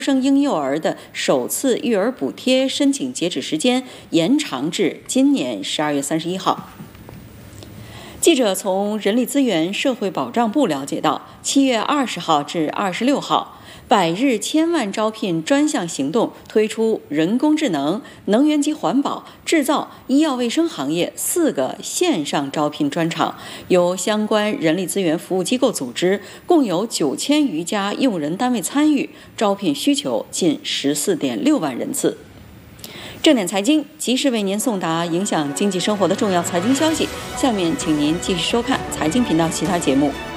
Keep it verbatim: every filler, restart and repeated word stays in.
生婴幼儿的首次育儿补贴申请截止时间延长至今年十二月三十一号。记者从人力资源社会保障部了解到，七月二十号至二十六号，百日千万招聘专项行动推出人工智能、能源及环保、制造、医药卫生行业四个线上招聘专场，由相关人力资源服务机构组织，共有九千余家用人单位参与，招聘需求近十四点六万人次。正点财经及时为您送达影响经济生活的重要财经消息，下面请您继续收看财经频道其他节目。